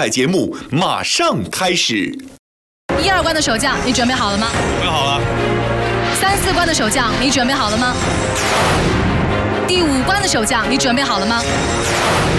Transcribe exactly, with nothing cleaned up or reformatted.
彩节目马上开始。 一二关的手将，你准备好了吗？ 准备好了。 三四关的手将，你准备好了吗？第五关的手将，你准备好了吗？